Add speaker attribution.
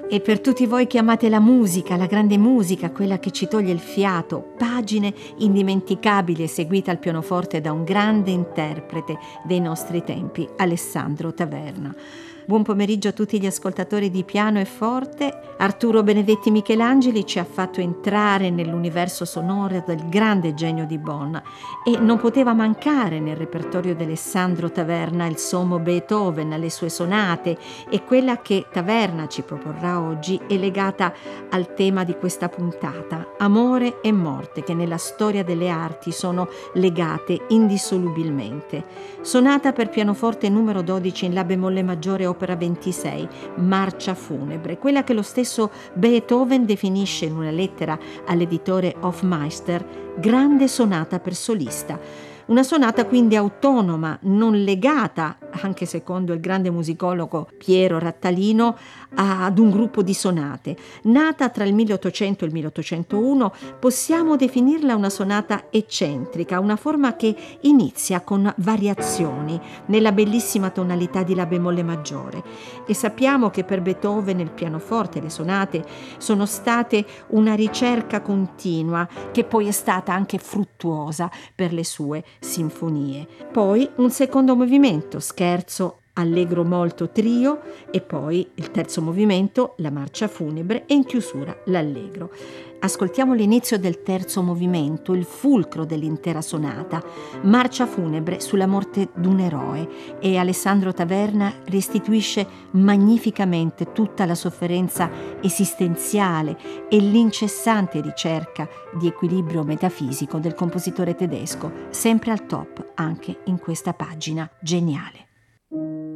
Speaker 1: E per tutti voi che amate la musica, la grande musica, quella che ci toglie il fiato, pagine indimenticabili eseguite al pianoforte da un grande interprete dei nostri tempi, Alessandro Taverna. Buon pomeriggio a tutti gli ascoltatori di Piano e Forte. Arturo Benedetti Michelangeli ci ha fatto entrare nell'universo sonoro del grande genio di Bonn e non poteva mancare nel repertorio di Alessandro Taverna il sommo Beethoven, le sue sonate, e quella che Taverna ci proporrà oggi è legata al tema di questa puntata, amore e morte, che nella storia delle arti sono legate indissolubilmente. Sonata per pianoforte numero 12 in La bemolle maggiore opera 26, Marcia funebre, quella che lo stesso Beethoven definisce in una lettera all'editore Hofmeister grande sonata per solista. Una sonata quindi autonoma, non legata, anche secondo il grande musicologo Piero Rattalino, ad un gruppo di sonate. Nata tra il 1800 e il 1801, possiamo definirla una sonata eccentrica, una forma che inizia con variazioni nella bellissima tonalità di La bemolle maggiore. E sappiamo che per Beethoven il pianoforte e le sonate sono state una ricerca continua che poi è stata anche fruttuosa per le sue sinfonie. Poi un secondo movimento, scherzo, allegro molto, trio, e poi il terzo movimento, la marcia funebre, e in chiusura l'allegro. Ascoltiamo l'inizio del terzo movimento, il fulcro dell'intera sonata, marcia funebre sulla morte d'un eroe, e Alessandro Taverna restituisce magnificamente tutta la sofferenza esistenziale e l'incessante ricerca di equilibrio metafisico del compositore tedesco, sempre al top anche in questa pagina geniale.